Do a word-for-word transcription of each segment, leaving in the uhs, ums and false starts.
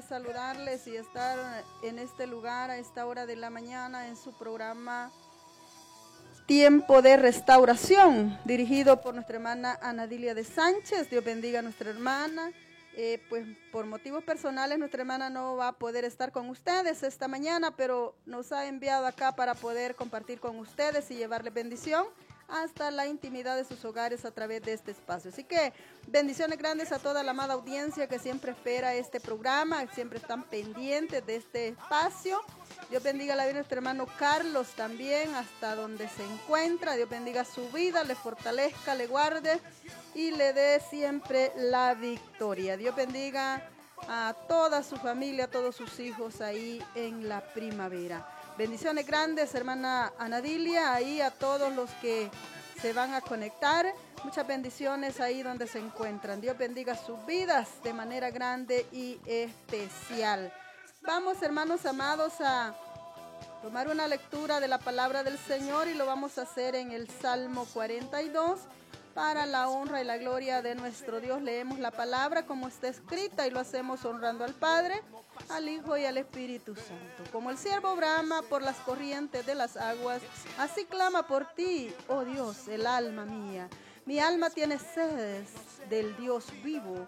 saludarles y estar en este lugar a esta hora de la mañana en su programa Tiempo de Restauración, dirigido por nuestra hermana Anadilia de Sánchez. Dios bendiga a nuestra hermana. Eh, pues por motivos personales nuestra hermana no va a poder estar con ustedes esta mañana, pero nos ha enviado acá para poder compartir con ustedes y llevarles bendición hasta la intimidad de sus hogares a través de este espacio. Así que bendiciones grandes a toda la amada audiencia que siempre espera este programa, siempre están pendientes de este espacio. Dios bendiga a la vida de nuestro hermano Carlos también, hasta donde se encuentra. Dios bendiga su vida, le fortalezca, le guarde y le dé siempre la victoria. Dios bendiga a toda su familia, a todos sus hijos ahí en la primavera. Bendiciones grandes, hermana Anadilia, ahí a todos los que se van a conectar. Muchas bendiciones ahí donde se encuentran. Dios bendiga sus vidas de manera grande y especial. Vamos, hermanos amados, a tomar una lectura de la palabra del Señor y lo vamos a hacer en el Salmo cuarenta y dos. Para la honra y la gloria de nuestro Dios, leemos la palabra como está escrita y lo hacemos honrando al Padre, al Hijo y al Espíritu Santo. Como el siervo brama por las corrientes de las aguas, así clama por ti, oh Dios, el alma mía. Mi alma tiene sed del Dios vivo.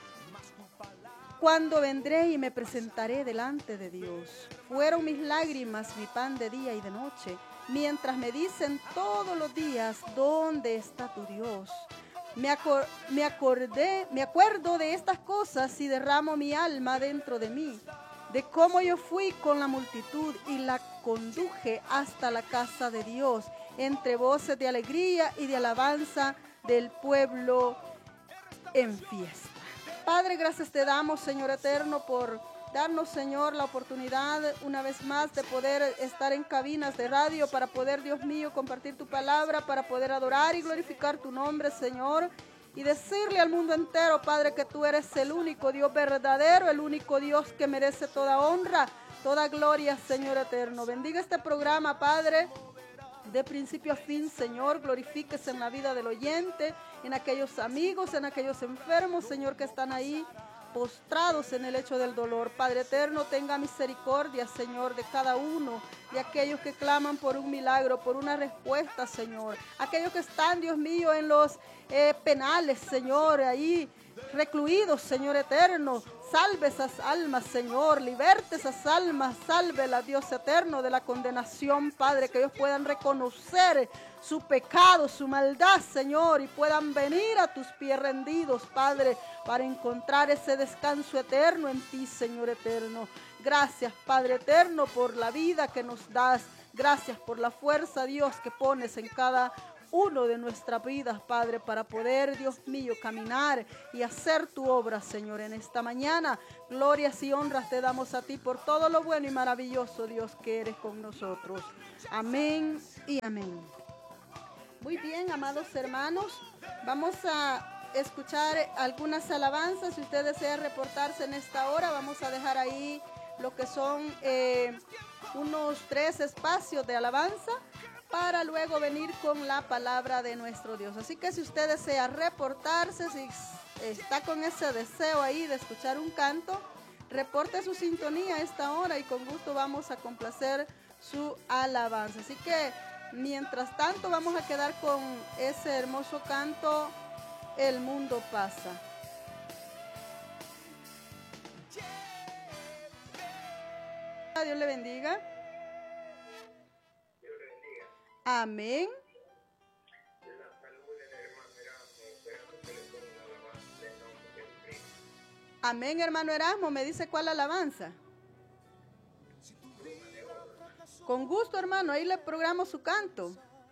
Cuando vendré y me presentaré delante de Dios. Fueron mis lágrimas mi pan de día y de noche, mientras me dicen todos los días, ¿dónde está tu Dios? Me, acor me acordé, me acuerdo de estas cosas y derramo mi alma dentro de mí, de cómo yo fui con la multitud y la conduje hasta la casa de Dios, entre voces de alegría y de alabanza del pueblo en fiesta. Padre, gracias te damos, Señor eterno, por darnos, Señor, la oportunidad una vez más de poder estar en cabinas de radio para poder, Dios mío, compartir tu palabra, para poder adorar y glorificar tu nombre, Señor, y decirle al mundo entero, Padre, que tú eres el único Dios verdadero, el único Dios que merece toda honra, toda gloria, Señor eterno. Bendiga este programa, Padre, de principio a fin, Señor, glorifíquese en la vida del oyente, en aquellos amigos, en aquellos enfermos, Señor, que están ahí postrados en el lecho del dolor. Padre eterno, tenga misericordia, Señor, de cada uno, de aquellos que claman por un milagro, por una respuesta, Señor. Aquellos que están, Dios mío, en los eh, penales, Señor, ahí recluidos, Señor eterno. Salve esas almas, Señor, liberte esas almas, sálvela, Dios eterno, de la condenación, Padre, que ellos puedan reconocer su pecado, su maldad, Señor, y puedan venir a tus pies rendidos, Padre, para encontrar ese descanso eterno en ti, Señor eterno. Gracias, Padre eterno, por la vida que nos das. Gracias por la fuerza, Dios, que pones en cada uno de nuestras vidas, Padre, para poder, Dios mío, caminar y hacer tu obra, Señor, en esta mañana. Glorias y honras te damos a ti por todo lo bueno y maravilloso, Dios, que eres con nosotros. Amén y amén. Muy bien, amados hermanos, vamos a escuchar algunas alabanzas. Si usted desea reportarse en esta hora, vamos a dejar ahí lo que son eh, unos tres espacios de alabanza, para luego venir con la palabra de nuestro Dios. Así que si usted desea reportarse, si está con ese deseo ahí de escuchar un canto, reporte su sintonía a esta hora y con gusto vamos a complacer su alabanza. Así que mientras tanto vamos a quedar con ese hermoso canto, El mundo pasa. Dios le bendiga. Amén. Amén, hermano Erasmo. ¿Me dice cuál alabanza? Con gusto, hermano. Ahí le programo su canto.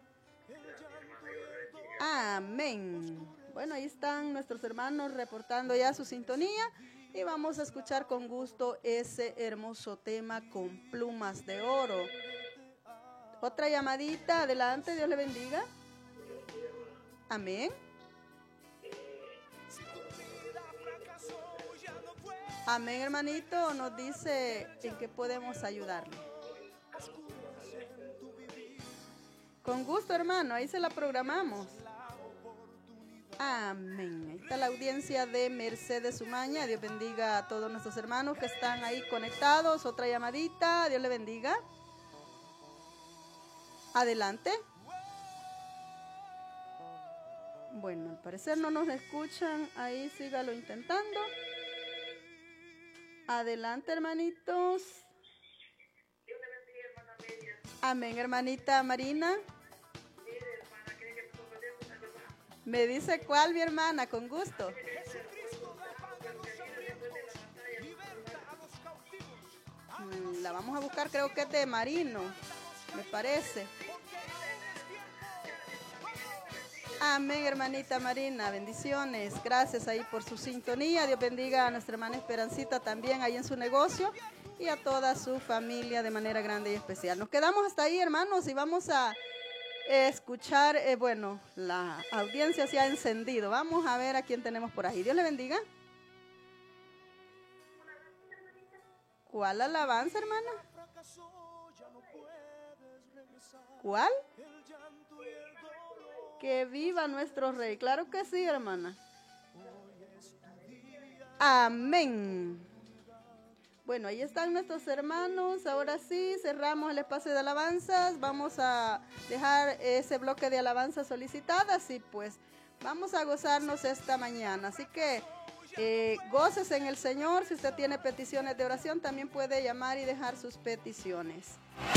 Amén. Bueno, ahí están nuestros hermanos reportando ya su sintonía. Y vamos a escuchar con gusto ese hermoso tema con plumas de oro. Otra llamadita, adelante, Dios le bendiga. Amén. Amén, hermanito, nos dice en qué podemos ayudarle. Con gusto, hermano, ahí se la programamos. Amén. Ahí está la audiencia de Mercedes Umaña. Dios bendiga a todos nuestros hermanos que están ahí conectados. Otra llamadita. Dios le bendiga. Adelante. Bueno, al parecer no nos escuchan. Ahí sígalo intentando. Adelante, hermanitos. Amén, hermanita Marina. Me dice cuál, mi hermana, con gusto. La vamos a buscar, creo que es de Marino, me parece. Amén, hermanita Marina, bendiciones. Gracias ahí por su sintonía. Dios bendiga a nuestra hermana Esperancita también ahí en su negocio y a toda su familia de manera grande y especial. Nos quedamos hasta ahí, hermanos, y vamos a escuchar, eh, bueno, la audiencia se ha encendido. Vamos a ver a quién tenemos por ahí. Dios le bendiga. ¿Cuál alabanza, hermana? ¿Cuál? Que viva nuestro Rey. Claro que sí, hermana. Amén. Bueno, ahí están nuestros hermanos. Ahora sí, cerramos el espacio de alabanzas. Vamos a dejar ese bloque de alabanzas solicitadas y pues vamos a gozarnos esta mañana. Así que eh, goces en el Señor. Si usted tiene peticiones de oración, también puede llamar y dejar sus peticiones.